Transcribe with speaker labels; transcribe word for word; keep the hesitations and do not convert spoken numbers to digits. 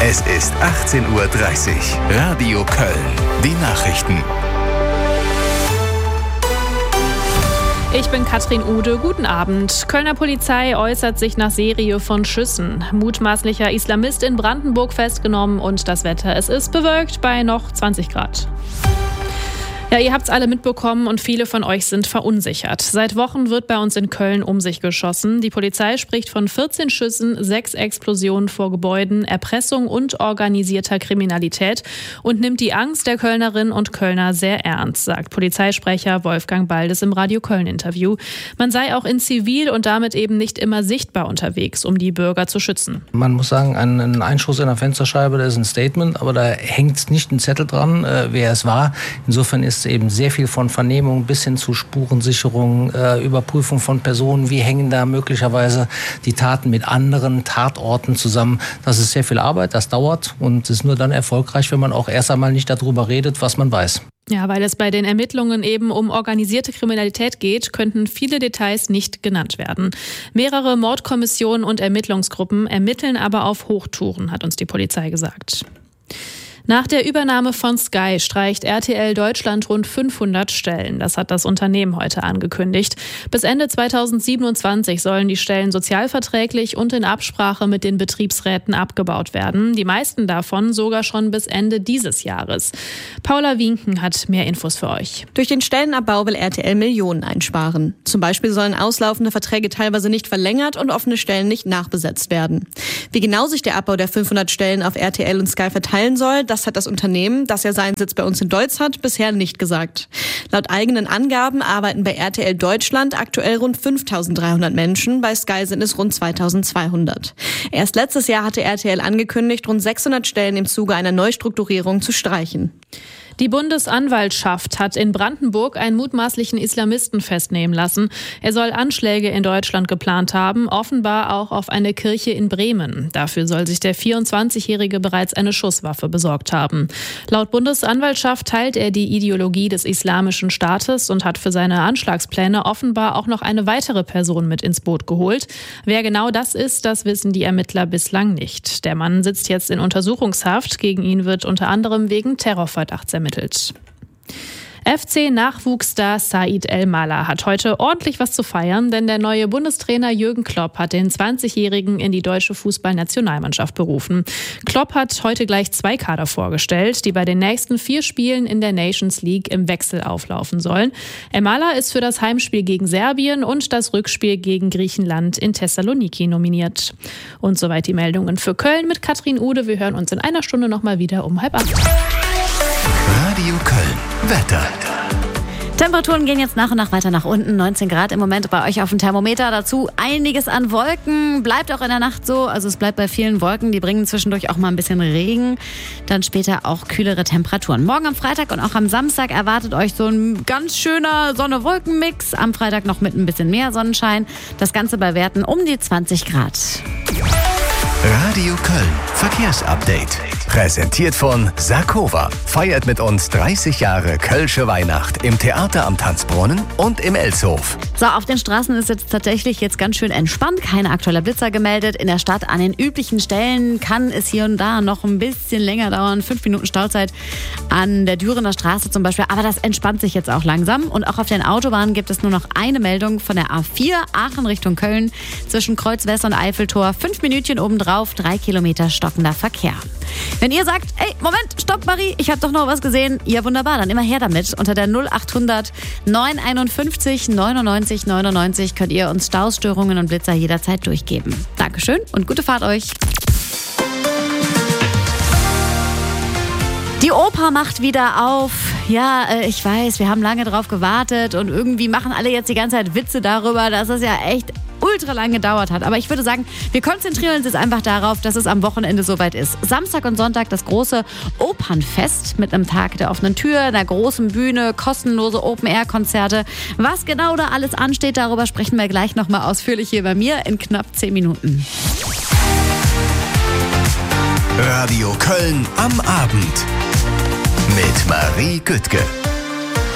Speaker 1: Es ist achtzehn Uhr dreißig. Radio Köln. Die Nachrichten.
Speaker 2: Ich bin Katrin Ude. Guten Abend. Kölner Polizei äußert sich nach Serie von Schüssen. Mutmaßlicher Islamist in Brandenburg festgenommen und das Wetter. Es ist bewölkt bei noch zwanzig Grad. Ja, ihr habt's alle mitbekommen und viele von euch sind verunsichert. Seit Wochen wird bei uns in Köln um sich geschossen. Die Polizei spricht von vierzehn Schüssen, sechs Explosionen vor Gebäuden, Erpressung und organisierter Kriminalität und nimmt die Angst der Kölnerinnen und Kölner sehr ernst, sagt Polizeisprecher Wolfgang Baldes im Radio Köln-Interview. Man sei auch in Zivil und damit eben nicht immer sichtbar unterwegs, um die Bürger zu schützen.
Speaker 3: Man muss sagen, ein Einschuss in der Fensterscheibe, das ist ein Statement, aber da hängt nicht ein Zettel dran, äh, wer es war. Insofern ist eben sehr viel von Vernehmung bis hin zu Spurensicherung, äh, Überprüfung von Personen, wie hängen da möglicherweise die Taten mit anderen Tatorten zusammen. Das ist sehr viel Arbeit, das dauert und ist nur dann erfolgreich, wenn man auch erst einmal nicht darüber redet, was man weiß.
Speaker 2: Ja, weil es bei den Ermittlungen eben um organisierte Kriminalität geht, könnten viele Details nicht genannt werden. Mehrere Mordkommissionen und Ermittlungsgruppen ermitteln aber auf Hochtouren, hat uns die Polizei gesagt. Nach der Übernahme von Sky streicht R T L Deutschland rund fünfhundert Stellen. Das hat das Unternehmen heute angekündigt. Bis Ende zweitausendsiebenundzwanzig sollen die Stellen sozialverträglich und in Absprache mit den Betriebsräten abgebaut werden. Die meisten davon sogar schon bis Ende dieses Jahres. Paula Wienken hat mehr Infos für euch.
Speaker 4: Durch den Stellenabbau will R T L Millionen einsparen. Zum Beispiel sollen auslaufende Verträge teilweise nicht verlängert und offene Stellen nicht nachbesetzt werden. Wie genau sich der Abbau der fünfhundert Stellen auf R T L und Sky verteilen soll, das hat das Unternehmen, das ja seinen Sitz bei uns in Deutz hat, bisher nicht gesagt. Laut eigenen Angaben arbeiten bei R T L Deutschland aktuell rund fünftausenddreihundert Menschen, bei Sky sind es rund zweitausendzweihundert. Erst letztes Jahr hatte R T L angekündigt, rund sechshundert Stellen im Zuge einer Neustrukturierung zu streichen.
Speaker 2: Die Bundesanwaltschaft hat in Brandenburg einen mutmaßlichen Islamisten festnehmen lassen. Er soll Anschläge in Deutschland geplant haben, offenbar auch auf eine Kirche in Bremen. Dafür soll sich der vierundzwanzigjährige bereits eine Schusswaffe besorgt haben. Laut Bundesanwaltschaft teilt er die Ideologie des Islamischen Staates und hat für seine Anschlagspläne offenbar auch noch eine weitere Person mit ins Boot geholt. Wer genau das ist, das wissen die Ermittler bislang nicht. Der Mann sitzt jetzt in Untersuchungshaft. Gegen ihn wird unter anderem wegen Terrorverdachts ermittelt. F C-Nachwuchsstar Said El-Mallah hat heute ordentlich was zu feiern, denn der neue Bundestrainer Jürgen Klopp hat den zwanzigjährigen in die deutsche Fußballnationalmannschaft berufen. Klopp hat heute gleich zwei Kader vorgestellt, die bei den nächsten vier Spielen in der Nations League im Wechsel auflaufen sollen. El-Mallah ist für das Heimspiel gegen Serbien und das Rückspiel gegen Griechenland in Thessaloniki nominiert. Und soweit die Meldungen für Köln mit Katrin Ude. Wir hören uns in einer Stunde nochmal wieder um halb acht.
Speaker 1: Radio Köln. Wetter.
Speaker 5: Temperaturen gehen jetzt nach und nach weiter nach unten. neunzehn Grad im Moment bei euch auf dem Thermometer. Dazu einiges an Wolken. Bleibt auch in der Nacht so. Also es bleibt bei vielen Wolken. Die bringen zwischendurch auch mal ein bisschen Regen. Dann später auch kühlere Temperaturen. Morgen am Freitag und auch am Samstag erwartet euch so ein ganz schöner Sonne-Wolken-Mix. Am Freitag noch mit ein bisschen mehr Sonnenschein. Das Ganze bei Werten um die zwanzig Grad.
Speaker 1: Radio Köln. Verkehrsupdate. Präsentiert von Sarkova. Feiert mit uns dreißig Jahre Kölsche Weihnacht im Theater am Tanzbrunnen und im Elshof.
Speaker 5: So, auf den Straßen ist jetzt tatsächlich jetzt ganz schön entspannt. Keine aktueller Blitzer gemeldet. In der Stadt an den üblichen Stellen kann es hier und da noch ein bisschen länger dauern. Fünf Minuten Stauzeit an der Dürener Straße zum Beispiel. Aber das entspannt sich jetzt auch langsam. Und auch auf den Autobahnen gibt es nur noch eine Meldung von der A vier Aachen Richtung Köln. Zwischen Kreuzwest und Eiffeltor. Fünf Minütchen obendrauf, drei Kilometer stockender Verkehr. Wenn ihr sagt, ey, Moment, stopp Marie, ich habe doch noch was gesehen. Ja, wunderbar, dann immer her damit. Unter der null achthundert neunhunderteinundfünfzig neunundneunzig neunundneunzig könnt ihr uns Stausstörungen und Blitzer jederzeit durchgeben. Dankeschön und gute Fahrt euch. Die Oper macht wieder auf. Ja, ich weiß, wir haben lange drauf gewartet und irgendwie machen alle jetzt die ganze Zeit Witze darüber, dass es ja echt ultra lang gedauert hat. Aber ich würde sagen, wir konzentrieren uns jetzt einfach darauf, dass es am Wochenende soweit ist. Samstag und Sonntag das große Opernfest mit einem Tag der offenen Tür, einer großen Bühne, kostenlose Open-Air-Konzerte. Was genau da alles ansteht, darüber sprechen wir gleich nochmal ausführlich hier bei mir in knapp zehn Minuten.
Speaker 1: Radio Köln am Abend mit Marie Güttke.